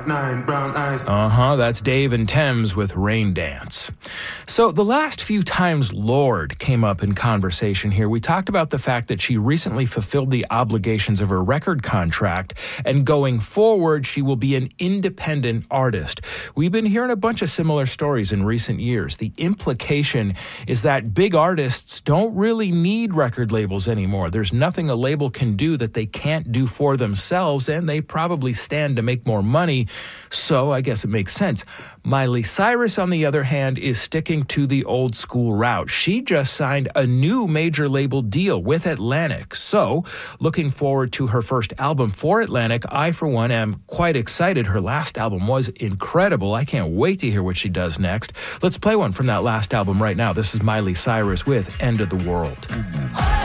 9, brown eyes. That's Dave and Thames with Rain Dance. So the last few times Lorde came up in conversation here, we talked about the fact that she recently fulfilled the obligations of her record contract, and going forward, she will be an independent artist. We've been hearing a bunch of similar stories in recent years. The implication is that big artists don't really need record labels anymore. There's nothing a label can do that they can't do for themselves, and they probably stand to make more money. So I guess it makes sense. Miley Cyrus, on the other hand, is sticking to the old school route. She just signed a new major label deal with Atlantic. So, looking forward to her first album for Atlantic. I, for one, am quite excited. Her last album was incredible. I can't wait to hear what she does next. Let's play one from that last album right now. This is Miley Cyrus with End of the World.